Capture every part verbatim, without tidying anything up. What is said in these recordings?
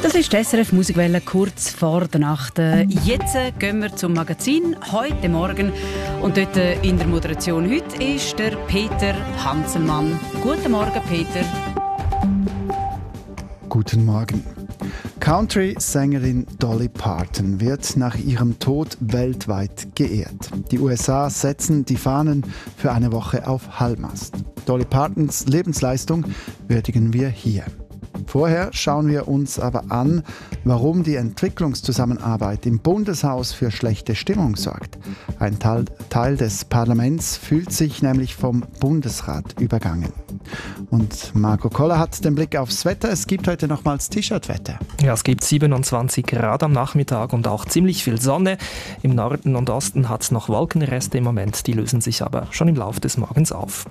Das ist die S R F Musikwelle kurz vor der Nacht. Jetzt gehen wir zum Magazin heute Morgen. Und dort in der Moderation heute ist der Peter Hanselmann. Guten Morgen, Peter. Guten Morgen. Country-Sängerin Dolly Parton wird nach ihrem Tod weltweit geehrt. Die U S A setzen die Fahnen für eine Woche auf Halbmast. Dolly Partons Lebensleistung würdigen wir hier. Vorher schauen wir uns aber an, warum die Entwicklungszusammenarbeit im Bundeshaus für schlechte Stimmung sorgt. Ein Teil, Teil des Parlaments fühlt sich nämlich vom Bundesrat übergangen. Und Marco Koller hat den Blick aufs Wetter. Es gibt heute nochmals T-Shirt-Wetter. Ja, es gibt siebenundzwanzig Grad am Nachmittag und auch ziemlich viel Sonne. Im Norden und Osten hat es noch Wolkenreste im Moment, die lösen sich aber schon im Laufe des Morgens auf.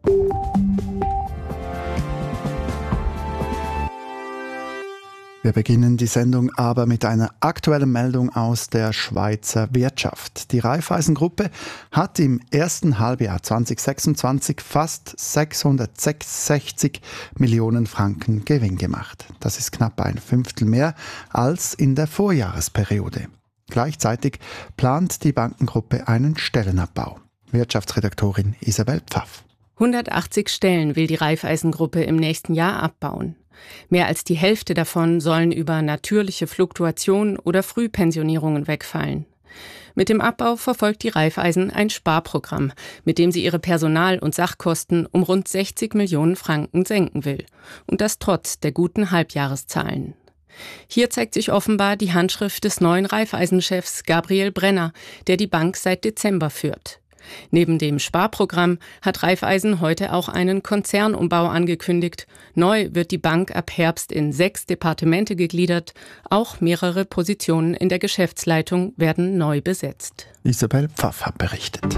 Wir beginnen die Sendung aber mit einer aktuellen Meldung aus der Schweizer Wirtschaft. Die Raiffeisen-Gruppe hat im ersten Halbjahr zwanzig sechsundzwanzig fast sechshundertsechsundsechzig Millionen Franken Gewinn gemacht. Das ist knapp ein Fünftel mehr als in der Vorjahresperiode. Gleichzeitig plant die Bankengruppe einen Stellenabbau. Wirtschaftsredaktorin Isabel Pfaff. hundertachtzig Stellen will die Raiffeisen-Gruppe im nächsten Jahr abbauen. Mehr als die Hälfte davon sollen über natürliche Fluktuation oder Frühpensionierungen wegfallen. Mit dem Abbau verfolgt die Raiffeisen ein Sparprogramm, mit dem sie ihre Personal- und Sachkosten um rund sechzig Millionen Franken senken will. Und das trotz der guten Halbjahreszahlen. Hier zeigt sich offenbar die Handschrift des neuen Raiffeisen-Chefs Gabriel Brenner, der die Bank seit Dezember führt. Neben dem Sparprogramm hat Raiffeisen heute auch einen Konzernumbau angekündigt. Neu wird die Bank ab Herbst in sechs Departemente gegliedert. Auch mehrere Positionen in der Geschäftsleitung werden neu besetzt. Isabel Pfaff hat berichtet.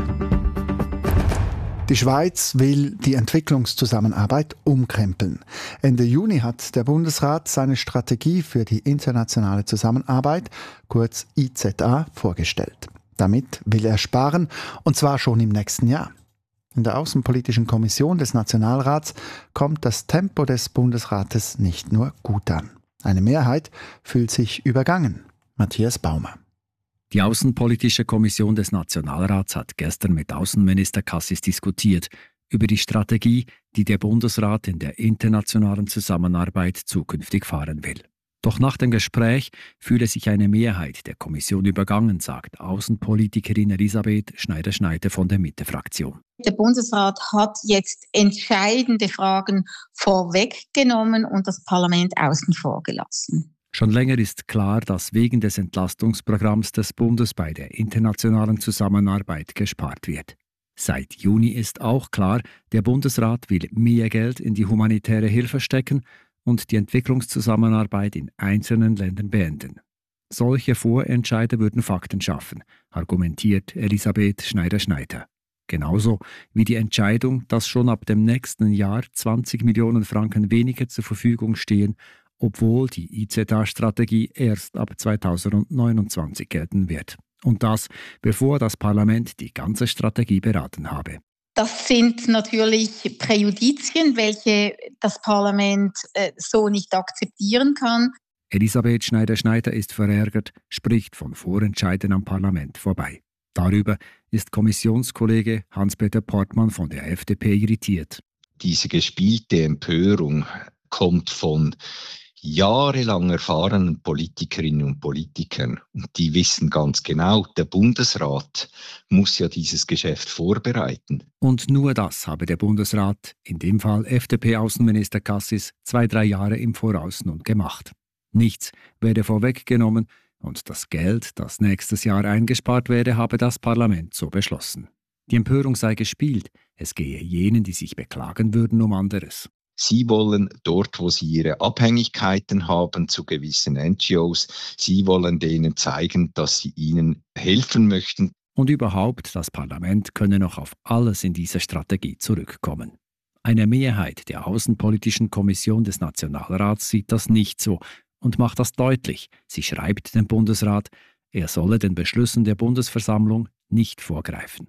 Die Schweiz will die Entwicklungszusammenarbeit umkrempeln. Ende Juni hat der Bundesrat seine Strategie für die internationale Zusammenarbeit, kurz I Z A, vorgestellt. Damit will er sparen, und zwar schon im nächsten Jahr. In der Außenpolitischen Kommission des Nationalrats kommt das Tempo des Bundesrates nicht nur gut an. Eine Mehrheit fühlt sich übergangen. Matthias Baumer. Die Außenpolitische Kommission des Nationalrats hat gestern mit Außenminister Cassis diskutiert über die Strategie, die der Bundesrat in der internationalen Zusammenarbeit zukünftig fahren will. Doch nach dem Gespräch fühle sich eine Mehrheit der Kommission übergangen, sagt Außenpolitikerin Elisabeth Schneider-Schneider von der Mitte-Fraktion. Der Bundesrat hat jetzt entscheidende Fragen vorweggenommen und das Parlament außen vor gelassen. Schon länger ist klar, dass wegen des Entlastungsprogramms des Bundes bei der internationalen Zusammenarbeit gespart wird. Seit Juni ist auch klar, der Bundesrat will mehr Geld in die humanitäre Hilfe stecken und die Entwicklungszusammenarbeit in einzelnen Ländern beenden. Solche Vorentscheide würden Fakten schaffen, argumentiert Elisabeth Schneider-Schneider. Genauso wie die Entscheidung, dass schon ab dem nächsten Jahr zwanzig Millionen Franken weniger zur Verfügung stehen, obwohl die I Z A-Strategie erst ab zweitausendneunundzwanzig gelten wird. Und das, bevor das Parlament die ganze Strategie beraten habe. Das sind natürlich Präjudizien, welche das Parlament äh, so nicht akzeptieren kann. Elisabeth Schneider-Schneider ist verärgert, spricht von Vorentscheiden am Parlament vorbei. Darüber ist Kommissionskollege Hans-Peter Portmann von der F D P irritiert. Diese gespielte Empörung kommt von jahrelang erfahrenen Politikerinnen und Politikern. Und die wissen ganz genau, der Bundesrat muss ja dieses Geschäft vorbereiten. Und nur das habe der Bundesrat, in dem Fall F D P-Außenminister Cassis, zwei, drei Jahre im Voraus nun gemacht. Nichts werde vorweggenommen und das Geld, das nächstes Jahr eingespart werde, habe das Parlament so beschlossen. Die Empörung sei gespielt, es gehe jenen, die sich beklagen würden, um anderes. Sie wollen dort, wo sie ihre Abhängigkeiten haben zu gewissen N G Os, sie wollen denen zeigen, dass sie ihnen helfen möchten. Und überhaupt, das Parlament könne noch auf alles in dieser Strategie zurückkommen. Eine Mehrheit der Außenpolitischen Kommission des Nationalrats sieht das nicht so und macht das deutlich. Sie schreibt dem Bundesrat, er solle den Beschlüssen der Bundesversammlung nicht vorgreifen.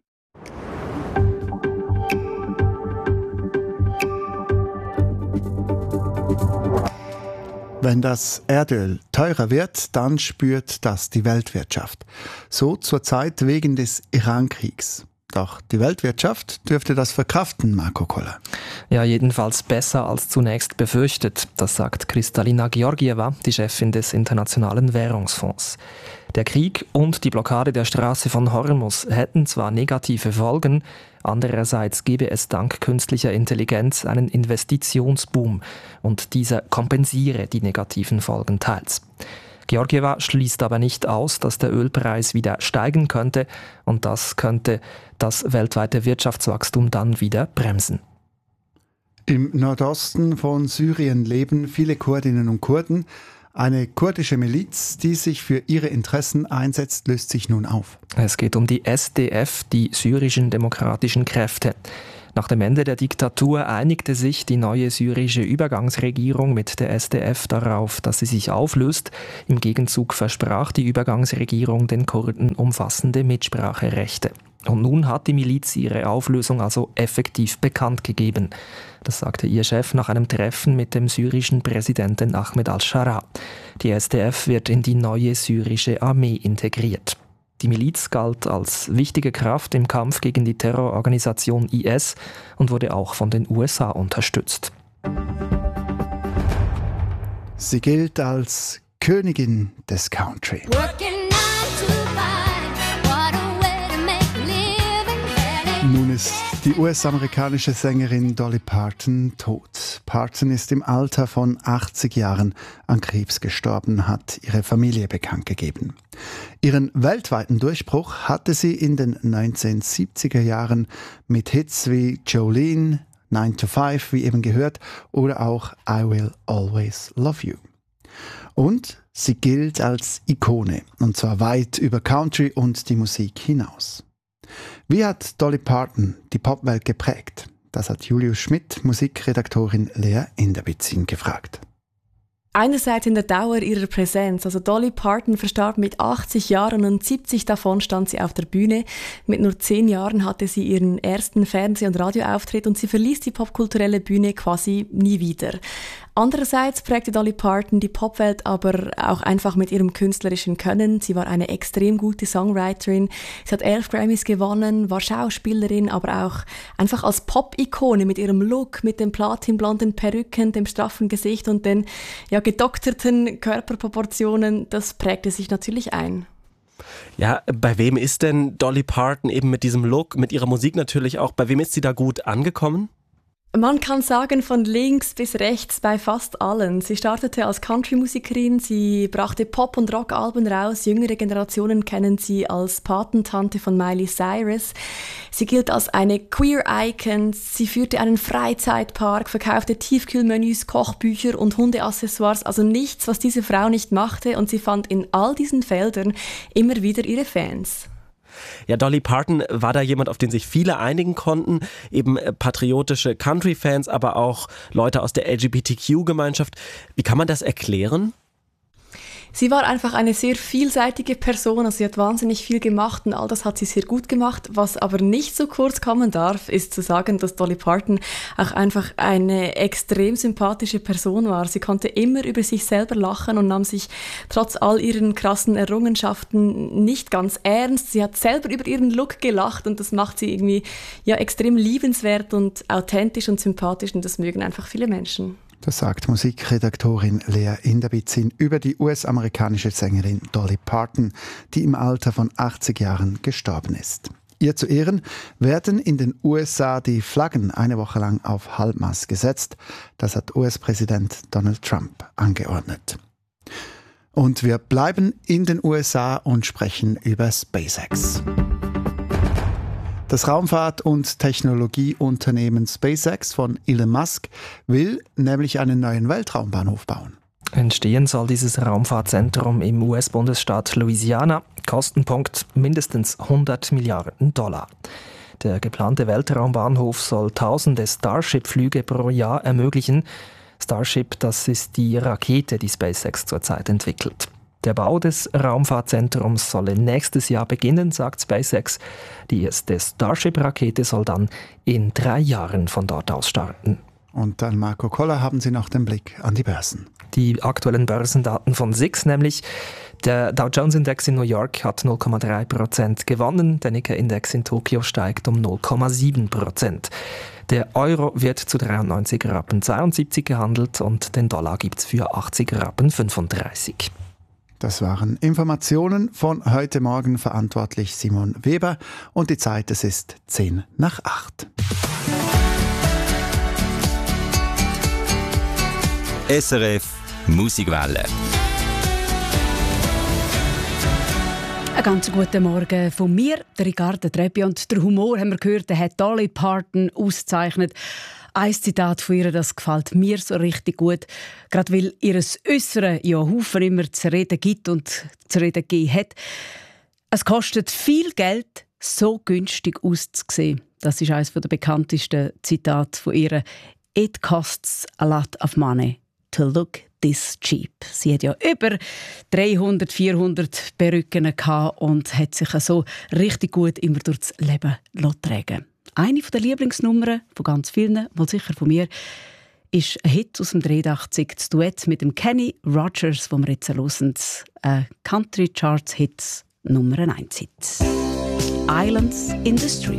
Wenn das Erdöl teurer wird, dann spürt das die Weltwirtschaft. So zurzeit wegen des Iran-Kriegs. Doch die Weltwirtschaft dürfte das verkraften, Marco Koller. Ja, jedenfalls besser als zunächst befürchtet. Das sagt Kristalina Georgieva, die Chefin des Internationalen Währungsfonds. Der Krieg und die Blockade der Straße von Hormuz hätten zwar negative Folgen, andererseits gebe es dank künstlicher Intelligenz einen Investitionsboom und dieser kompensiere die negativen Folgen teils. Georgieva schließt aber nicht aus, dass der Ölpreis wieder steigen könnte und das könnte das weltweite Wirtschaftswachstum dann wieder bremsen. Im Nordosten von Syrien leben viele Kurdinnen und Kurden. Eine kurdische Miliz, die sich für ihre Interessen einsetzt, löst sich nun auf. Es geht um die S D F, die syrischen demokratischen Kräfte. Nach dem Ende der Diktatur einigte sich die neue syrische Übergangsregierung mit der S D F darauf, dass sie sich auflöst. Im Gegenzug versprach die Übergangsregierung den Kurden umfassende Mitspracherechte. Und nun hat die Miliz ihre Auflösung also effektiv bekannt gegeben. Das sagte ihr Chef nach einem Treffen mit dem syrischen Präsidenten Ahmed al-Shara. Die S D F wird in die neue syrische Armee integriert. Die Miliz galt als wichtige Kraft im Kampf gegen die Terrororganisation I S und wurde auch von den U S A unterstützt. Sie gilt als Königin des Country. Nun ist die U S-amerikanische Sängerin Dolly Parton tot. Parton ist im Alter von achtzig Jahren an Krebs gestorben, hat ihre Familie bekannt gegeben. Ihren weltweiten Durchbruch hatte sie in den neunzehnhundertsiebziger Jahren mit Hits wie Jolene, nine to five, wie eben gehört, oder auch I Will Always Love You. Und sie gilt als Ikone, und zwar weit über Country und die Musik hinaus. Wie hat Dolly Parton die Popwelt geprägt? Das hat Julius Schmidt, Musikredaktorin Lea Inderbitzin, gefragt. Einerseits in der Dauer ihrer Präsenz. Also Dolly Parton verstarb mit achtzig Jahren und siebzig davon stand sie auf der Bühne. Mit nur zehn Jahren hatte sie ihren ersten Fernseh- und Radioauftritt und sie verließ die popkulturelle Bühne quasi nie wieder. Andererseits prägte Dolly Parton die Popwelt aber auch einfach mit ihrem künstlerischen Können. Sie war eine extrem gute Songwriterin. Sie hat elf Grammys gewonnen, war Schauspielerin, aber auch einfach als Pop-Ikone mit ihrem Look, mit den platinblonden Perücken, dem straffen Gesicht und den ja, gedokterten Körperproportionen. Das prägte sich natürlich ein. Ja, bei wem ist denn Dolly Parton eben mit diesem Look, mit ihrer Musik natürlich auch, bei wem ist sie da gut angekommen? Man kann sagen, von links bis rechts bei fast allen. Sie startete als Country-Musikerin, sie brachte Pop- und Rock-Alben raus. Jüngere Generationen kennen sie als Patentante von Miley Cyrus. Sie gilt als eine Queer-Icon. Sie führte einen Freizeitpark, verkaufte Tiefkühlmenüs, Kochbücher und Hundeaccessoires. Also nichts, was diese Frau nicht machte. Und sie fand in all diesen Feldern immer wieder ihre Fans. Ja, Dolly Parton war da jemand, auf den sich viele einigen konnten, eben patriotische Country-Fans, aber auch Leute aus der L G B T Q-Gemeinschaft. Wie kann man das erklären? Sie war einfach eine sehr vielseitige Person, also sie hat wahnsinnig viel gemacht und all das hat sie sehr gut gemacht. Was aber nicht so kurz kommen darf, ist zu sagen, dass Dolly Parton auch einfach eine extrem sympathische Person war. Sie konnte immer über sich selber lachen und nahm sich trotz all ihren krassen Errungenschaften nicht ganz ernst. Sie hat selber über ihren Look gelacht und das macht sie irgendwie ja extrem liebenswert und authentisch und sympathisch und das mögen einfach viele Menschen. Das sagt Musikredaktorin Lea Inderbitzin über die U S-amerikanische Sängerin Dolly Parton, die im Alter von achtzig Jahren gestorben ist. Ihr zu Ehren werden in den U S A die Flaggen eine Woche lang auf Halbmast gesetzt. Das hat U S-Präsident Donald Trump angeordnet. Und wir bleiben in den U S A und sprechen über SpaceX. Das Raumfahrt- und Technologieunternehmen SpaceX von Elon Musk will nämlich einen neuen Weltraumbahnhof bauen. Entstehen soll dieses Raumfahrtzentrum im U S-Bundesstaat Louisiana. Kostenpunkt mindestens hundert Milliarden Dollar. Der geplante Weltraumbahnhof soll tausende Starship-Flüge pro Jahr ermöglichen. Starship, das ist die Rakete, die SpaceX zurzeit entwickelt. Der Bau des Raumfahrtzentrums solle nächstes Jahr beginnen, sagt SpaceX. Die erste Starship-Rakete soll dann in drei Jahren von dort aus starten. Und dann, Marco Koller, haben Sie noch den Blick an die Börsen. die aktuellen Börsendaten von S I X nämlich. Der Dow Jones Index in New York hat null Komma drei Prozent gewonnen, der Nikkei Index in Tokio steigt um null Komma sieben Prozent. Der Euro wird zu dreiundneunzig Rappen zweiundsiebzig gehandelt und den Dollar gibt es für achtzig Rappen fünfunddreißig. Das waren Informationen von heute Morgen, verantwortlich Simon Weber. Und die Zeit, es ist zehn nach acht. S R F Musikwelle. Einen ganz guten Morgen von mir, der Ricardo Treppi. Und der Humor, haben wir gehört, der hat Dolly Parton ausgezeichnet. Ein Zitat von ihr, das gefällt mir so richtig gut. Gerade weil ihr Äußere ja Haufen immer zu reden gibt und zu reden gegeben hat. Es kostet viel Geld, so günstig auszusehen. Das ist eines der bekanntesten Zitate von ihr. It costs a lot of money to look this cheap. Sie hat ja über dreihundert, vierhundert Perücken gehabt und hat sich so richtig gut immer durchs Leben tragen. Eine der Lieblingsnummern von ganz vielen, wohl sicher von mir, ist ein Hit aus dem dreiundachtzig, das Duett mit dem Kenny Rogers, wo wir jetzt hören, ein Country Charts Hits Nummer eins Hit. Islands in the Stream.